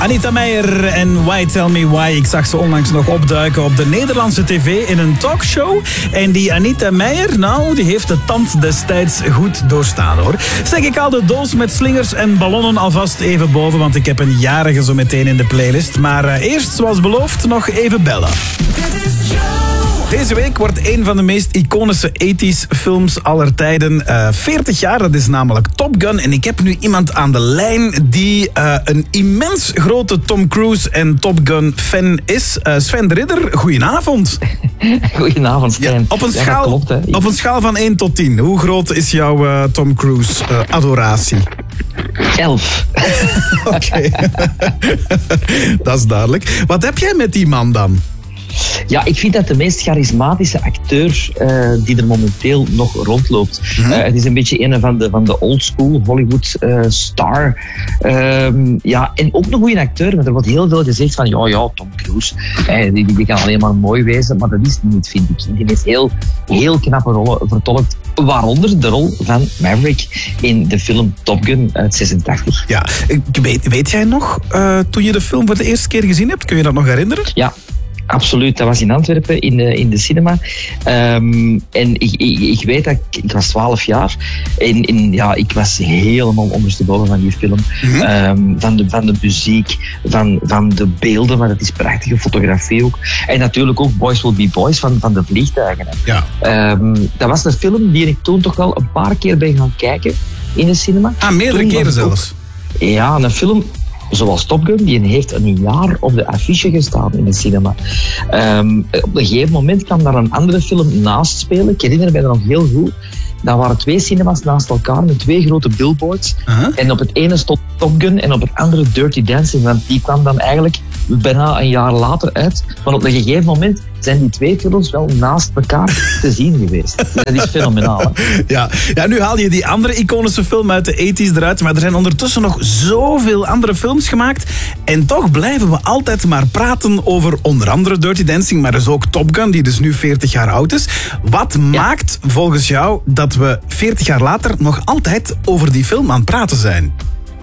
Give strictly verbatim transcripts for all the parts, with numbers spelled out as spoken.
Anita Meijer en Why Tell Me Why. Ik zag ze onlangs nog opduiken op de Nederlandse tv in een talkshow. En die Anita Meijer, nou, die heeft de tand destijds goed doorstaan, hoor. Zeg, ik haal de doos met slingers en ballonnen alvast even boven, want ik heb een jarige zo meteen in de playlist. Maar uh, eerst, zoals beloofd, nog even bellen. Deze week wordt een van de meest iconische tachtiger films aller tijden uh, veertig jaar. Dat is namelijk Top Gun. En ik heb nu iemand aan de lijn die uh, een immens grote Tom Cruise en Top Gun fan is. Uh, Sven de Ridder, goedenavond. Goedenavond, Stijn. Ja, op, een ja, schaal, klopt, hè. op een schaal van één tot tien, hoe groot is jouw uh, Tom Cruise uh, adoratie? Elf. Oké, okay. Dat is duidelijk. Wat heb jij met die man dan? Ja, ik vind dat de meest charismatische acteur uh, die er momenteel nog rondloopt. Mm-hmm. Uh, het is een beetje een van de, van de oldschool Hollywood uh, star. Um, ja, en ook een goede acteur, want er wordt heel veel gezegd van ja, ja, Tom Cruise, eh, die, die kan alleen maar mooi wezen, maar dat is niet, vind ik. Die heeft heel, heel knappe rollen vertolkt, waaronder de rol van Maverick in de film Top Gun uit zesentachtig. Ja, weet, weet jij nog, uh, toen je de film voor de eerste keer gezien hebt, kun je dat nog herinneren? Ja. Absoluut, dat was in Antwerpen, in de, in de cinema. Um, en ik, ik, ik weet dat ik, ik was twaalf jaar en, en ja, ik was helemaal ondersteboven van die film. Mm-hmm. Um, van, de, van de muziek, van, van de beelden, maar het is prachtige fotografie ook. En natuurlijk ook Boys Will Be Boys van, van de vliegtuigen. Ja. Um, dat was een film die ik toen toch wel een paar keer ben gaan kijken in de cinema. Ah, meerdere toen keren zelfs? Ook, ja, een film... Zoals Top Gun, die heeft een jaar op de affiche gestaan in de cinema. Um, op een gegeven moment kwam daar een andere film naast spelen. Ik herinner me dat nog heel goed. Dat waren twee cinemas naast elkaar met twee grote billboards. Uh-huh. En op het ene stond Top Gun en op het andere Dirty Dancing. Want die kwam dan eigenlijk bijna een jaar later uit. Maar op een gegeven moment zijn die twee films wel naast elkaar te zien geweest. Dat is fenomenaal. Hè? Ja. ja, nu haal je die andere iconische film uit de tachtiger eruit. Maar er zijn ondertussen nog zoveel andere films gemaakt. En toch blijven we altijd maar praten over onder andere Dirty Dancing. Maar dus ook Top Gun, die dus nu veertig jaar oud is. Wat ja. maakt volgens jou dat we veertig jaar later nog altijd over die film aan het praten zijn?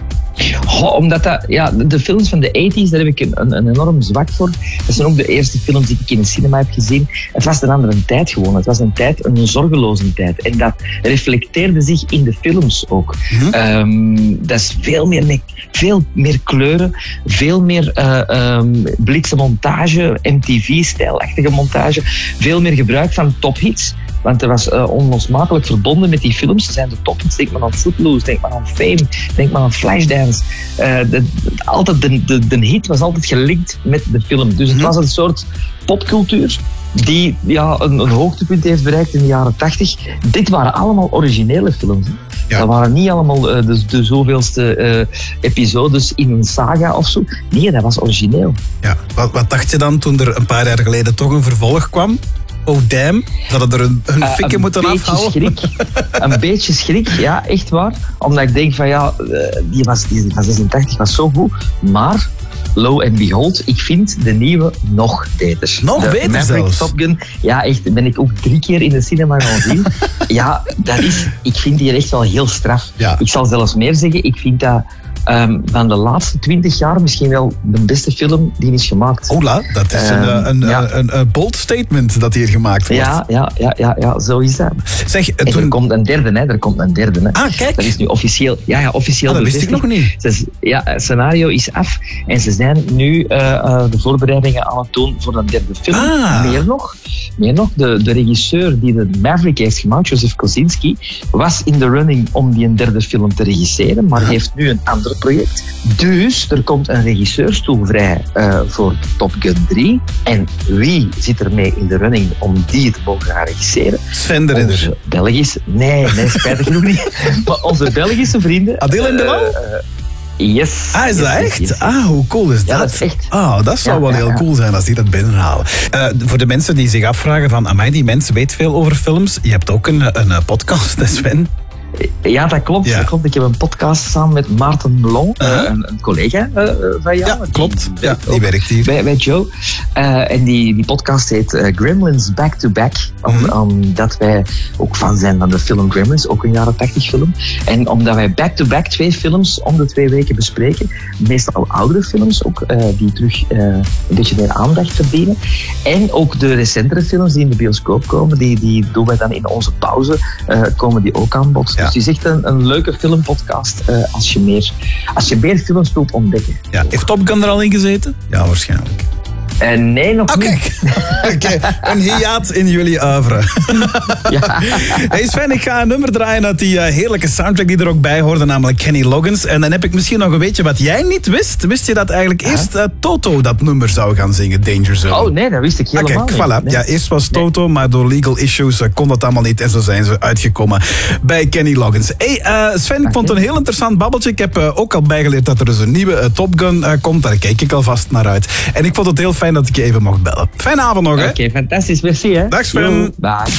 Oh, omdat dat, ja, de films van de tachtigers, daar heb ik een, een, een enorm zwak voor. Dat zijn ook de eerste films die ik in de cinema heb gezien. Het was een andere tijd gewoon. Het was een tijd, een zorgeloze tijd. En dat reflecteerde zich in de films ook. Hm? Um, dat is veel meer, met, veel meer kleuren, veel meer uh, um, bliksemontage, M T V-stijlachtige montage, veel meer gebruik van tophits. Want er was uh, onlosmakelijk verbonden met die films. Er zijn de tophits. Denk maar aan Footloose, denk maar aan Fame, denk maar aan Flashdance. Uh, de, de, altijd de, de, de hit was altijd gelinkt met de film. Dus het was een soort popcultuur die ja, een, een hoogtepunt heeft bereikt in de jaren tachtig. Dit waren allemaal originele films. Ja. Dat waren niet allemaal uh, de, de zoveelste uh, episodes in een saga of zo. Nee, dat was origineel. Ja. Wat, wat dacht je dan toen er een paar jaar geleden toch een vervolg kwam? Oh damn, dat het er een, een uh, fikken moeten afhouden. Schrik, een beetje schrik, ja, echt waar. Omdat ik denk van ja, die, was, die van zesentachtig was zo goed. Maar, lo and behold, ik vind de nieuwe nog beter. Nog de beter Maverick zelfs? Top Gun, ja echt, ben ik ook drie keer in de cinema gaan zien. Ja, dat is, ik vind die echt wel heel straf. Ja. Ik zal zelfs meer zeggen, ik vind dat... Um, van de laatste twintig jaar misschien wel de beste film die is gemaakt. Hola, dat is um, een, een, ja. een, een, een bold statement dat hier gemaakt wordt. Ja, ja, ja, ja, ja zo is dat. Zeg, en toen... er komt een derde, hè. Er komt een derde, hè. Ah, kijk. Dat is nu officieel. Ja, ja, officieel. Ah, dat wist ik nog niet. Ze, ja, het scenario is af en ze zijn nu uh, uh, de voorbereidingen aan het doen voor een derde film. Ah. Meer nog, meer nog de, de regisseur die de Maverick heeft gemaakt, Joseph Kosinski, was in de running om die een derde film te regisseren, maar ah. heeft nu een ander project. Dus er komt een regisseurstoel vrij uh, voor Top Gun drie. En wie zit er mee in de running om die te mogen gaan regisseren? Sven de Ridder. Onze Belgisch... Nee, nee, spijtig genoeg niet. Maar onze Belgische vrienden... Adil en Bilal? Uh, uh, yes. Ah, is dat yes, echt? Yes. Ah, hoe cool is dat? Ja, dat is echt. Ah, dat zou ja, wel ja, heel ja. cool zijn als die dat binnenhalen. Uh, voor de mensen die zich afvragen van, amai, die mensen weten veel over films. Je hebt ook een, een podcast, hè Sven? Ja, dat klopt. Ja. dat klopt. Ik heb een podcast samen met Maarten Melon, uh, Uh-huh. een, een collega uh, van jou. Ja, Die- klopt. die Ja, die ook werkt hier. Bij, bij Joe. Uh, en die, die podcast heet uh, Gremlins Back to Back. Om, Mhm. Omdat wij ook fan zijn van de film Gremlins, ook een jaren tachtig film. En omdat wij back-to-back twee films om de twee weken bespreken. Meestal oudere films, ook uh, die terug uh, een beetje meer aandacht verdienen. En ook de recentere films die in de bioscoop komen, die, die doen wij dan in onze pauze, uh, komen die ook aan bod. Ja. Dus die is echt een, een leuke filmpodcast uh, als, je meer, als je meer films wilt ontdekken. Ja. Heeft Top Gun er al in gezeten? Ja, waarschijnlijk. En nee, nog Ah, niet. kijk. Oké, een hiaat in jullie oeuvre. Ja. Hey Sven, ik ga een nummer draaien uit die uh, heerlijke soundtrack die er ook bij hoorde, namelijk Kenny Loggins. En dan heb ik misschien nog een beetje wat jij niet wist. Wist je dat eigenlijk eerst uh, Toto dat nummer zou gaan zingen, Danger Zone? Oh nee, dat wist ik Ah, helemaal kijk, niet. voilà. Nee. Ja, eerst was Toto, maar door legal issues uh, kon dat allemaal niet. En zo zijn ze uitgekomen bij Kenny Loggins. Hey, uh, Sven, ik vond het een heel interessant babbeltje. Ik heb uh, ook al bijgeleerd dat er dus een nieuwe uh, Top Gun uh, komt. Daar kijk ik alvast naar uit. En ik vond het heel fijn dat ik je even mocht bellen. Fijne avond nog, hè? Oké, fantastisch. Merci, hè. Dag, Sven. Yo, bye.